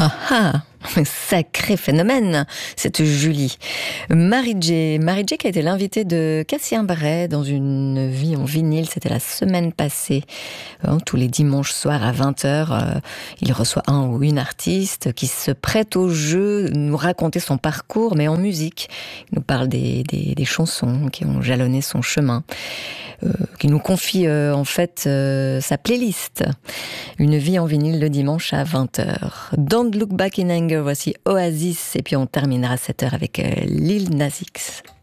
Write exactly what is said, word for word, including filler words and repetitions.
Ah ah, sacré phénomène, cette Julie. Marie J. Marie J qui a été l'invitée de Cassien Bray dans une vie en vinyle, c'était la semaine passée. Euh, tous les dimanches soirs à vingt heures, euh, il reçoit un ou une artiste qui se prête au jeu, nous raconter son parcours, mais en musique. Il nous parle des, des, des chansons qui ont jalonné son chemin. Euh, qui nous confie euh, en fait euh, sa playlist. Une vie en vinyle le dimanche à vingt heures. Don't Look Back in Anger, voici Oasis, et puis on terminera cette heure avec euh, Lil Nas X.